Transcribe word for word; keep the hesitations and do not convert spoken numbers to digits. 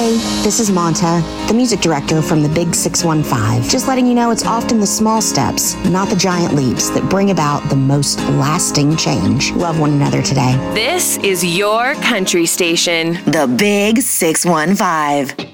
Hey, this is Monta, the music director from the Big six one five. Just letting you know it's often the small steps, not the giant leaps, that bring about the most lasting change. Love one another today. This is your country station. The Big six one five.